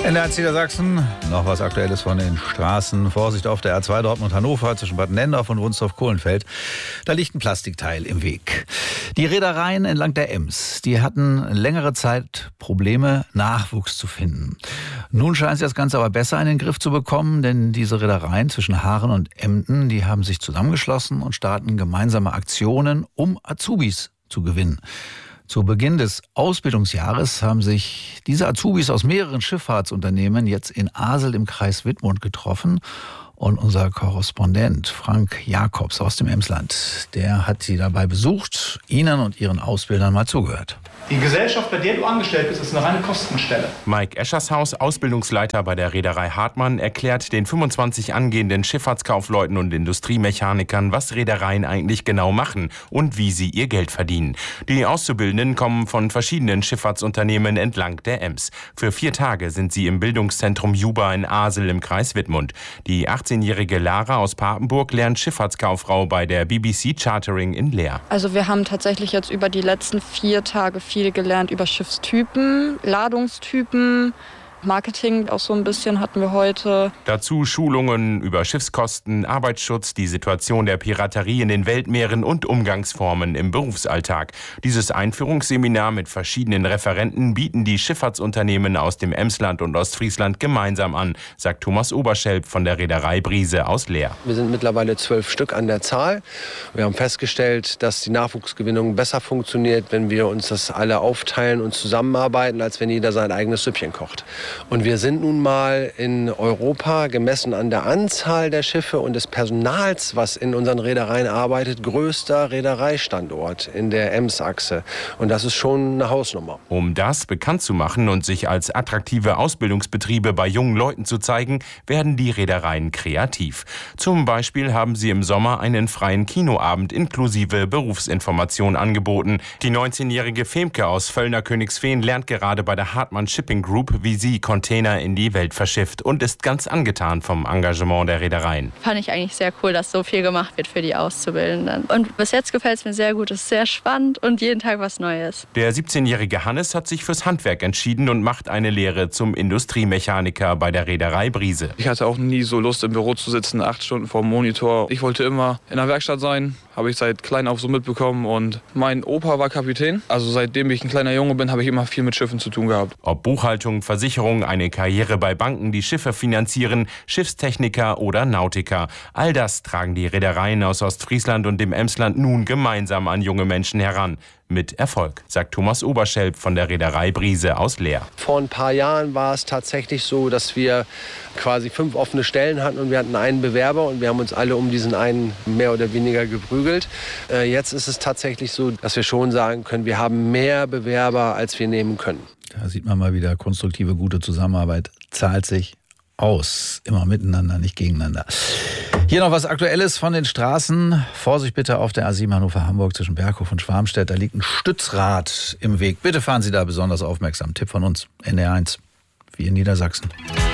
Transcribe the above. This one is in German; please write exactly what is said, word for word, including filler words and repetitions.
In der Niedersachsen noch was Aktuelles von den Straßen. Vorsicht auf der R zwei Dortmund-Hannover zwischen Bad Nendorf und Wunstorf-Kohlenfeld. Da liegt ein Plastikteil im Weg. Die Reedereien entlang der Ems, die hatten längere Zeit Probleme, Nachwuchs zu finden. Nun scheint sich das Ganze aber besser in den Griff zu bekommen, denn diese Reedereien zwischen Haaren und Emden, die haben sich zusammengeschlossen und starten gemeinsame Aktionen, um Azubis zu gewinnen. Zu Beginn des Ausbildungsjahres haben sich diese Azubis aus mehreren Schifffahrtsunternehmen jetzt in Asel im Kreis Wittmund getroffen. Und unser Korrespondent Frank Jakobs aus dem Emsland, der hat sie dabei besucht, ihnen und ihren Ausbildern mal zugehört. Die Gesellschaft, bei der du angestellt bist, ist eine reine Kostenstelle. Mike Eschershaus, Ausbildungsleiter bei der Reederei Hartmann, erklärt den fünfundzwanzig angehenden Schifffahrtskaufleuten und Industriemechanikern, was Reedereien eigentlich genau machen und wie sie ihr Geld verdienen. Die Auszubildenden kommen von verschiedenen Schifffahrtsunternehmen entlang der Ems. Für vier Tage sind sie im Bildungszentrum Juba in Asel im Kreis Wittmund. Die achtzehnjährige Lara aus Papenburg lernt Schifffahrtskauffrau bei der B B C Chartering in Leer. Also wir haben tatsächlich jetzt über die letzten vier Tage viel gelernt über Schiffstypen, Ladungstypen, Marketing auch so ein bisschen hatten wir heute. Dazu Schulungen über Schiffskosten, Arbeitsschutz, die Situation der Piraterie in den Weltmeeren und Umgangsformen im Berufsalltag. Dieses Einführungsseminar mit verschiedenen Referenten bieten die Schifffahrtsunternehmen aus dem Emsland und Ostfriesland gemeinsam an, sagt Thomas Oberschelp von der Reederei Brise aus Leer. Wir sind mittlerweile zwölf Stück an der Zahl. Wir haben festgestellt, dass die Nachwuchsgewinnung besser funktioniert, wenn wir uns das alle aufteilen und zusammenarbeiten, als wenn jeder sein eigenes Süppchen kocht. Und wir sind nun mal in Europa, gemessen an der Anzahl der Schiffe und des Personals, was in unseren Reedereien arbeitet, größter Reedereistandort in der Ems-Achse. Und das ist schon eine Hausnummer. Um das bekannt zu machen und sich als attraktive Ausbildungsbetriebe bei jungen Leuten zu zeigen, werden die Reedereien kreativ. Zum Beispiel haben sie im Sommer einen freien Kinoabend inklusive Berufsinformation angeboten. Die neunzehnjährige Femke aus Völlner-Königsveen lernt gerade bei der Hartmann Shipping Group, wie sie Container in die Welt verschifft und ist ganz angetan vom Engagement der Reedereien. Fand ich eigentlich sehr cool, dass so viel gemacht wird für die Auszubildenden. Und bis jetzt gefällt es mir sehr gut, es ist sehr spannend und jeden Tag was Neues. Der siebzehnjährige Hannes hat sich fürs Handwerk entschieden und macht eine Lehre zum Industriemechaniker bei der Reederei Brise. Ich hatte auch nie so Lust, im Büro zu sitzen, acht Stunden vor dem Monitor. Ich wollte immer in der Werkstatt sein, habe ich seit klein auf so mitbekommen. Und mein Opa war Kapitän. Also seitdem ich ein kleiner Junge bin, habe ich immer viel mit Schiffen zu tun gehabt. Ob Buchhaltung, Versicherung, eine Karriere bei Banken, die Schiffe finanzieren, Schiffstechniker oder Nautiker. All das tragen die Reedereien aus Ostfriesland und dem Emsland nun gemeinsam an junge Menschen heran. Mit Erfolg, sagt Thomas Oberschelp von der Reederei Brise aus Leer. Vor ein paar Jahren war es tatsächlich so, dass wir quasi fünf offene Stellen hatten und wir hatten einen Bewerber und wir haben uns alle um diesen einen mehr oder weniger geprügelt. Äh, jetzt ist es tatsächlich so, dass wir schon sagen können, wir haben mehr Bewerber, als wir nehmen können. Da sieht man mal wieder, konstruktive, gute Zusammenarbeit zahlt sich aus. Immer miteinander, nicht gegeneinander. Hier noch was Aktuelles von den Straßen. Vorsicht bitte auf der A sieben Hannover-Hamburg zwischen Berghof und Schwarmstedt. Da liegt ein Stützrad im Weg. Bitte fahren Sie da besonders aufmerksam. Tipp von uns, N D R eins, wie in Niedersachsen.